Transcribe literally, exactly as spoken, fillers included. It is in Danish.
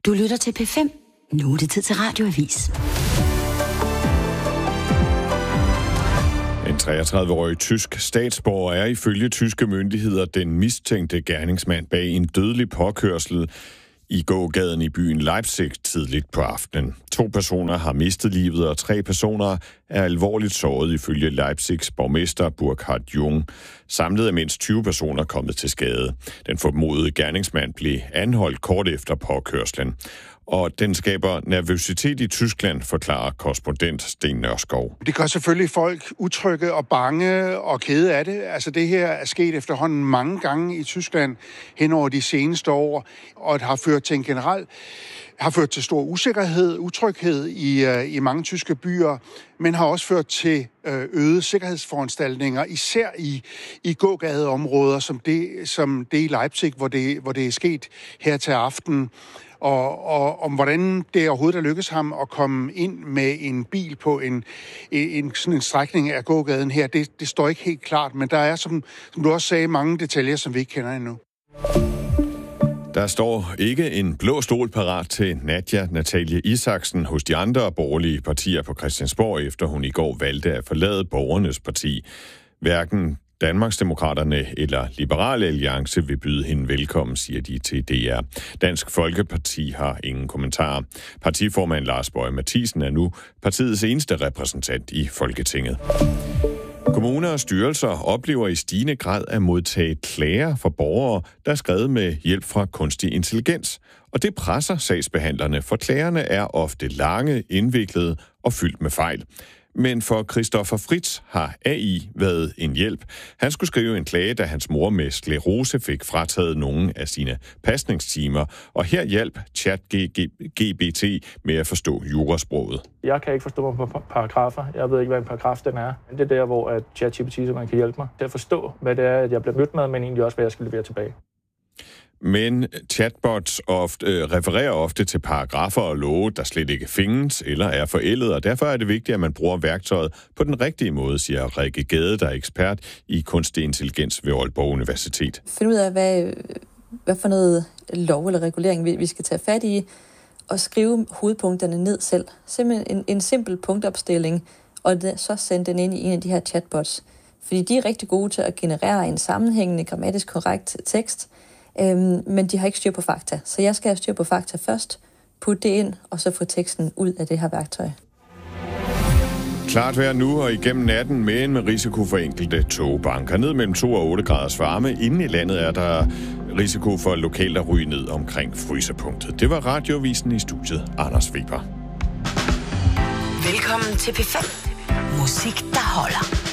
Du lytter til P fem. Nu er det tid til Radioavis. En treogtredive-årig tysk statsborger er ifølge tyske myndigheder den mistænkte gerningsmand bag en dødelig påkørsel i gågaden i byen Leipzig tidligt på aftenen. To personer har mistet livet, og tre personer er alvorligt såret ifølge Leipzigs borgmester Burkhard Jung. Samlet er mindst tyve personer kommet til skade. Den formodede gerningsmand blev anholdt kort efter påkørslen. Og den skaber nervøsitet i Tyskland, forklarer korrespondent Sten Nørskov. Det gør selvfølgelig folk utrygge og bange og kede af det. Altså det her er sket efterhånden mange gange i Tyskland hen over de seneste år, og det har ført til en generel har ført til stor usikkerhed, utryghed i, i mange tyske byer, men har også ført til øgede sikkerhedsforanstaltninger, især i, i gågadeområder, som det, som det i Leipzig, hvor det, hvor det er sket her til aften. Og, og om hvordan det overhovedet er lykkes ham at komme ind med en bil på en, en, sådan en strækning af gågaden her, det, det står ikke helt klart, men der er, som, som du også sagde, mange detaljer, som vi ikke kender endnu. Der står ikke en blå stol parat til Nadja Natalie Isaksen hos de andre borgerlige partier på Christiansborg, efter hun i går valgte at forlade Borgernes Parti. Hverken Danmarksdemokraterne eller Liberale Alliance vil byde hende velkommen, siger de til D R. Dansk Folkeparti har ingen kommentarer. Partiformand Lars Boje Mathiesen er nu partiets eneste repræsentant i Folketinget. Kommuner og styrelser oplever i stigende grad at modtage klager fra borgere, der er skrevet med hjælp fra kunstig intelligens. Og det presser sagsbehandlerne, for klagerne er ofte lange, indviklede og fyldt med fejl. Men for Christoffer Fritz har A I været en hjælp. Han skulle skrive en klage, da hans mor med sklerose fik frataget nogle af sine pasningstimer. Og her hjalp ChatGPT med at forstå jurasproget. Jeg kan ikke forstå mig på paragrafer. Jeg ved ikke, hvad en paragraf den er. Det er der, hvor ChatGPT man kan hjælpe mig til at forstå, hvad det er, at jeg bliver mødt med, men egentlig også, hvad jeg skal levere tilbage. Men chatbots ofte, øh, refererer ofte til paragrafer og love, der slet ikke findes eller er forældet, og derfor er det vigtigt, at man bruger værktøjet på den rigtige måde, siger Rikke Gade, der er ekspert i kunstig intelligens ved Aalborg Universitet. Find ud af, hvad, hvad for noget lov eller regulering vi, vi skal tage fat i, og skrive hovedpunkterne ned selv. Simpelthen en, en simpel punktopstilling, og det, så sende den ind i en af de her chatbots. Fordi de er rigtig gode til at generere en sammenhængende, grammatisk korrekt tekst, Øhm, men de har ikke styr på fakta. Så jeg skal have styr på fakta først, putte det ind, og så få teksten ud af det her værktøj. Klart vejr nu og igennem natten, men med risiko for enkelte togbanker. Ned mellem to og otte graders varme. Inde i landet er der risiko for lokalt at ryge ned omkring frysepunktet. Det var Radiovisen, i studiet Anders Weber. Velkommen til P fem. Musik, der holder.